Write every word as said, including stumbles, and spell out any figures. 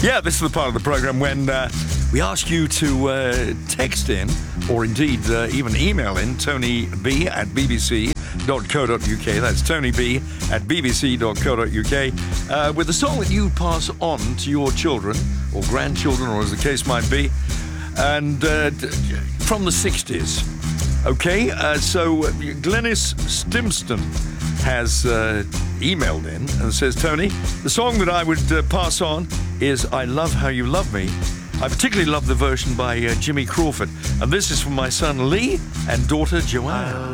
Yeah, this is the part of the program when uh, we ask you to uh, text in, or indeed uh, even email in, Tony B at bbc dot co dot uk. That's Tony B at bbc dot co dot uk uh, with a song that you pass on to your children or grandchildren, or as the case might be, and uh, from the sixties. Okay, uh, so Glennis Stimston has uh, emailed in and says, Tony, the song that I would uh, pass on is I Love How You Love Me. I particularly love the version by uh, Jimmy Crawford. And this is from my son Lee and daughter Joanna.